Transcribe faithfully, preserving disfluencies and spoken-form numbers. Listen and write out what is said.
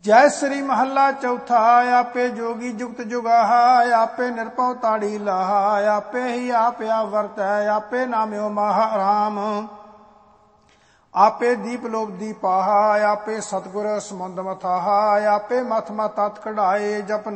जय श्री महला चौथा। आपे जोगी जुगत जुगाहा, आपे निरपौ ताड़ी लाहा, आपे ही आप आवर्त है, आपे नाम्यो महाराम। आपे दीप लोभ दीपाहा, आपे सतगुर समुंद मथाहा, आपे मथ मत तत् कढ़ाए, जप